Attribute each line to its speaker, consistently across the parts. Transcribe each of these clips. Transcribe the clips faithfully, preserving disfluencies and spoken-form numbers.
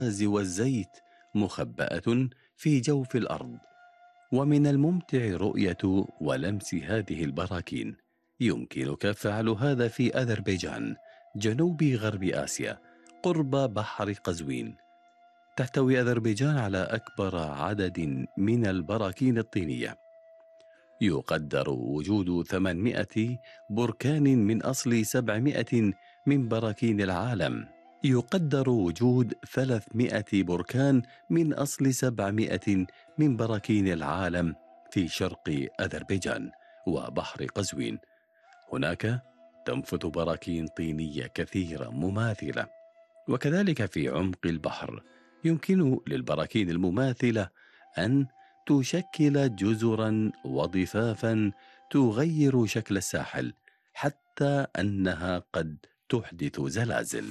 Speaker 1: الغاز والزيت مخبأة في جوف الأرض. ومن الممتع رؤية ولمس هذه البراكين. يمكنك فعل هذا في أذربيجان جنوب غرب آسيا قرب بحر قزوين. تحتوي أذربيجان على أكبر عدد من البراكين الطينية. يقدر وجود ثمانمائة بركان من أصل سبعمائة من براكين العالم. يقدر وجود ثلاثمائة بركان من أصل سبعمائة من براكين العالم في شرق أذربيجان وبحر قزوين. هناك تنفذ براكين طينية كثيرة مماثلة. وكذلك في عمق البحر يمكن للبراكين المماثلة أن تشكل جزرا وضفافا تغير شكل الساحل، حتى أنها قد تحدث زلازل.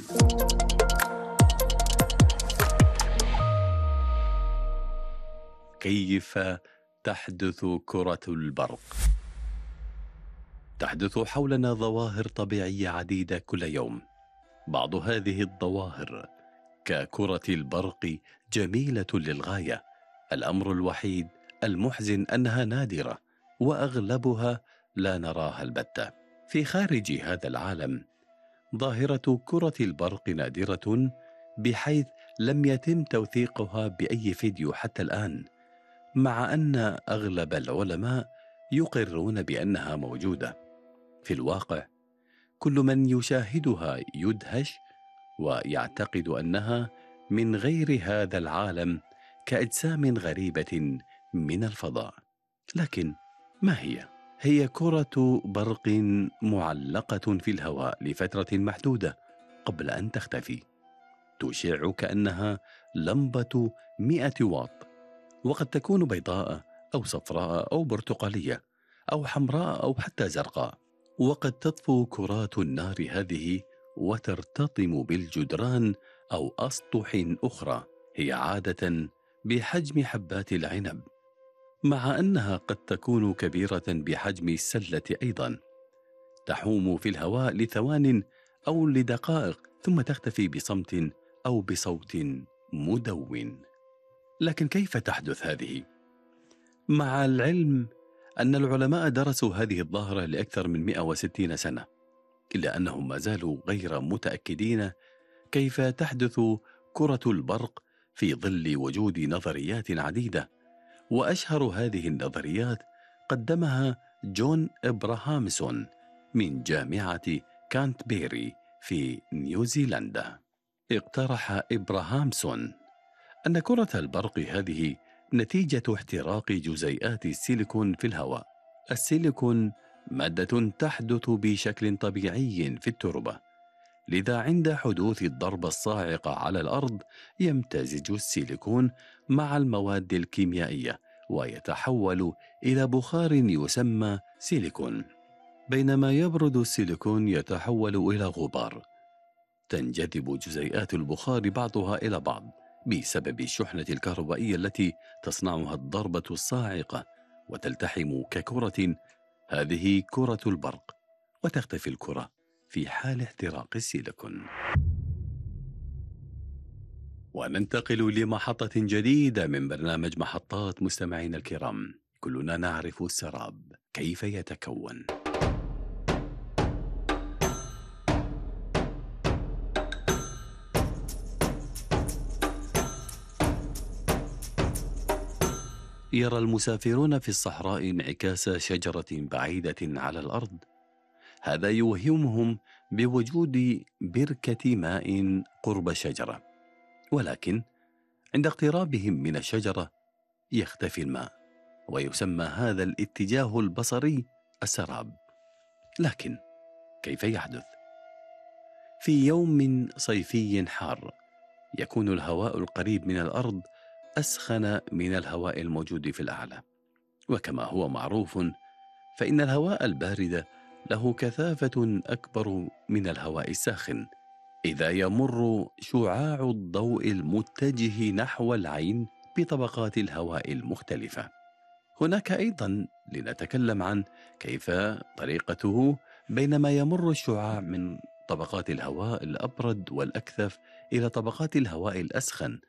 Speaker 1: كيف تحدث كرة البرق؟ تحدث حولنا ظواهر طبيعية عديدة كل يوم. بعض هذه الظواهر ككرة البرق جميلة للغاية. الأمر الوحيد المحزن أنها نادرة، وأغلبها لا نراها البتة. في خارج هذا العالم ظاهرة كرة البرق نادرة، بحيث لم يتم توثيقها بأي فيديو حتى الآن، مع أن أغلب العلماء يقرون بأنها موجودة. في الواقع كل من يشاهدها يدهش ويعتقد أنها من غير هذا العالم، كأجسام غريبة من الفضاء. لكن ما هي؟ هي كرة برق معلقة في الهواء لفترة محدودة قبل أن تختفي. تشع كأنها لمبة مئة واط، وقد تكون بيضاء أو صفراء أو برتقالية أو حمراء أو حتى زرقاء. وقد تطفو كرات النار هذه وترتطم بالجدران أو أسطح أخرى، هي عادة بحجم حبات العنب، مع أنها قد تكون كبيرة بحجم السلة أيضا. تحوم في الهواء لثوان أو لدقائق ثم تختفي بصمت أو بصوت مدون. لكن كيف تحدث هذه؟ مع العلم أن العلماء درسوا هذه الظاهرة لأكثر من مئة وستين سنة، إلا أنهم ما زالوا غير متأكدين كيف تحدث كرة البرق في ظل وجود نظريات عديدة. وأشهر هذه النظريات قدمها جون إبراهامسون من جامعة كانتبيري في نيوزيلندا. اقترح إبراهامسون أن كرة البرق هذه نتيجة احتراق جزيئات السيليكون في الهواء. السيليكون مادة تحدث بشكل طبيعي في التربة، لذا عند حدوث الضربة الصاعقة على الأرض يمتزج السيليكون مع المواد الكيميائية ويتحول إلى بخار يسمى سيليكون. بينما يبرد السيليكون يتحول إلى غبار. تنجذب جزيئات البخار بعضها إلى بعض بسبب الشحنة الكهربائية التي تصنعها الضربة الصاعقة، وتلتحم ككرة. هذه كرة البرق، وتختفي الكرة في حال احتراق السيليكون. وننتقل لمحطة جديدة من برنامج محطات. مستمعين الكرام، كلنا نعرف السراب كيف يتكون. يرى المسافرون في الصحراء انعكاس شجرة بعيدة على الأرض. هذا يوهمهم بوجود بركة ماء قرب الشجرة، ولكن عند اقترابهم من الشجرة يختفي الماء، ويسمى هذا الاتجاه البصري السراب. لكن كيف يحدث؟ في يوم صيفي حار يكون الهواء القريب من الأرض أسخن من الهواء الموجود في الأعلى، وكما هو معروف فإن الهواء البارد له كثافة أكبر من الهواء الساخن إذا يمر شعاع الضوء المتجه نحو العين بطبقات الهواء المختلفة. هناك أيضا لنتكلم عن كيف طريقته بينما يمر الشعاع من طبقات الهواء الأبرد والأكثف إلى طبقات الهواء الأسخن